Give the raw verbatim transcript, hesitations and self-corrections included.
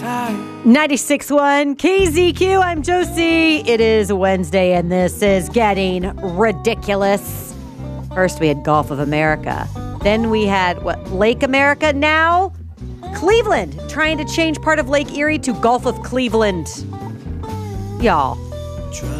ninety-six point one K Z Q, I'm Josie. It is Wednesday, and this is getting ridiculous. First, we had Gulf of America. Then we had, what, Lake America? Now, Cleveland, trying to change part of Lake Erie to Gulf of Cleveland. Y'all.